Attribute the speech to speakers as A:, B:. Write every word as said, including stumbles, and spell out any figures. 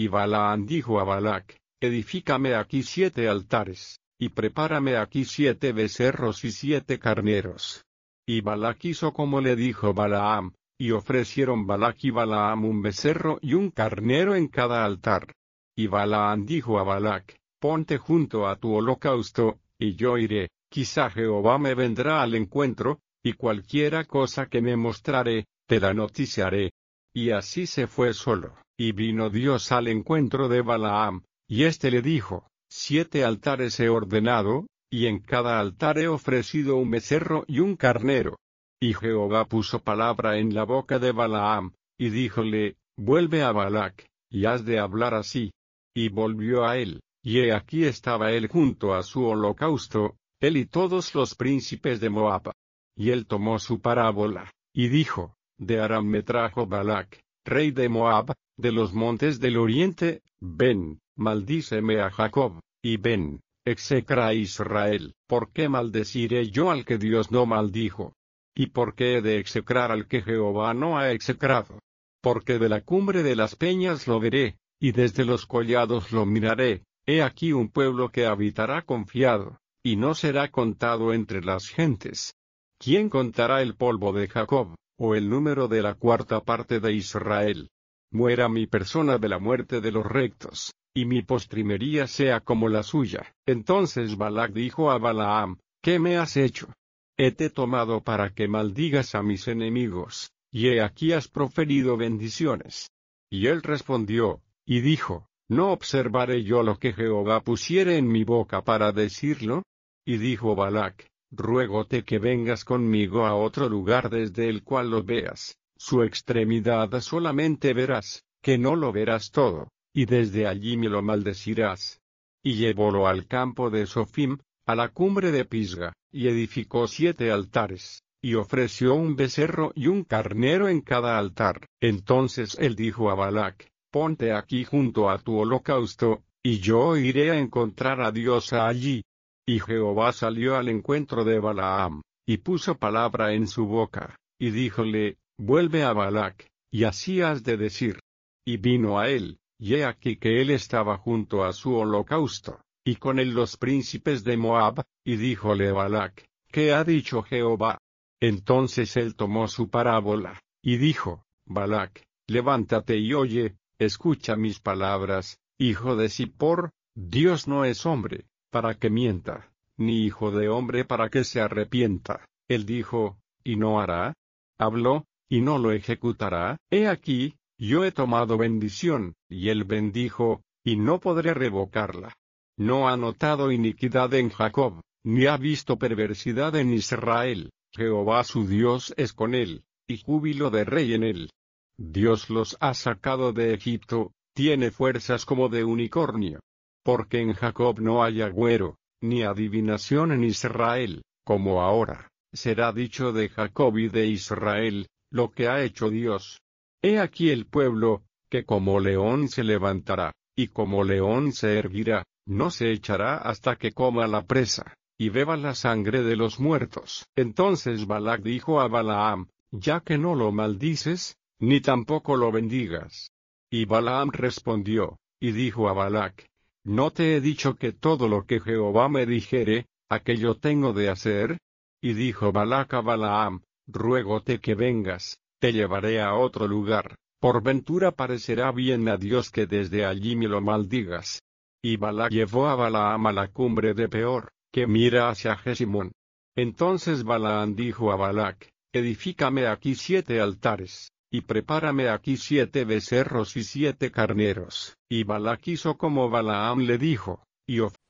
A: Y Balaam dijo a Balac, edifícame aquí siete altares, y prepárame aquí siete becerros y siete carneros. Y Balac hizo como le dijo Balaam, y ofrecieron Balac y Balaam un becerro y un carnero en cada altar. Y Balaam dijo a Balac, ponte junto a tu holocausto, y yo iré, quizá Jehová me vendrá al encuentro, y cualquiera cosa que me mostraré, te la noticiaré. Y así se fue solo, y vino Dios al encuentro de Balaam, y éste le dijo, siete altares he ordenado, y en cada altar he ofrecido un becerro y un carnero. Y Jehová puso palabra en la boca de Balaam, y díjole, vuelve a Balac, y has de hablar así. Y volvió a él, y he aquí estaba él junto a su holocausto, él y todos los príncipes de Moab. Y él tomó su parábola, y dijo, de Aram me trajo Balac, rey de Moab, de los montes del oriente, ven, maldíceme a Jacob, y ven, execra a Israel. ¿Por qué maldeciré yo al que Dios no maldijo? ¿Y por qué he de execrar al que Jehová no ha execrado? Porque de la cumbre de las peñas lo veré, y desde los collados lo miraré, he aquí un pueblo que habitará confiado, y no será contado entre las gentes. ¿Quién contará el polvo de Jacob, o el número de la cuarta parte de Israel? Muera mi persona de la muerte de los rectos, y mi postrimería sea como la suya. Entonces Balac dijo a Balaam, ¿qué me has hecho? Hete tomado para que maldigas a mis enemigos, y he aquí has proferido bendiciones. Y él respondió, y dijo, ¿no observaré yo lo que Jehová pusiere en mi boca para decirlo? Y dijo Balac, ruégote que vengas conmigo a otro lugar desde el cual lo veas, su extremidad solamente verás, que no lo verás todo, y desde allí me lo maldecirás. Y llevólo al campo de Sofim, a la cumbre de Pisga, y edificó siete altares, y ofreció un becerro y un carnero en cada altar. Entonces él dijo a Balac, ponte aquí junto a tu holocausto, y yo iré a encontrar a Dios allí. Y Jehová salió al encuentro de Balaam, y puso palabra en su boca, y díjole, vuelve a Balac, y así has de decir. Y vino a él, y he aquí que él estaba junto a su holocausto, y con él los príncipes de Moab, y díjole Balac, ¿qué ha dicho Jehová? Entonces él tomó su parábola, y dijo, Balac, levántate y oye, escucha mis palabras, hijo de Zippor, Dios no es hombre, para que mienta, ni hijo de hombre para que se arrepienta. Él dijo, ¿y no hará? Habló, ¿y no lo ejecutará? He aquí, yo he tomado bendición, y él bendijo, y no podré revocarla. No ha notado iniquidad en Jacob, ni ha visto perversidad en Israel. Jehová su Dios es con él, y júbilo de rey en él. Dios los ha sacado de Egipto, tiene fuerzas como de unicornio. Porque en Jacob no hay agüero, ni adivinación en Israel, como ahora, será dicho de Jacob y de Israel, lo que ha hecho Dios. He aquí el pueblo, que como león se levantará, y como león se erguirá, no se echará hasta que coma la presa, y beba la sangre de los muertos. Entonces Balac dijo a Balaam, ya que no lo maldices, ni tampoco lo bendigas. Y Balaam respondió, y dijo a Balac, ¿no te he dicho que todo lo que Jehová me dijere, aquello tengo de hacer? Y dijo Balac a Balaam, ruégote que vengas, te llevaré a otro lugar, por ventura parecerá bien a Dios que desde allí me lo maldigas. Y Balac llevó a Balaam a la cumbre de Peor, que mira hacia Jesimón. Entonces Balaam dijo a Balac, edifícame aquí siete altares, y prepárame aquí siete becerros y siete carneros. Y Balac hizo como Balaam le dijo, y ofreció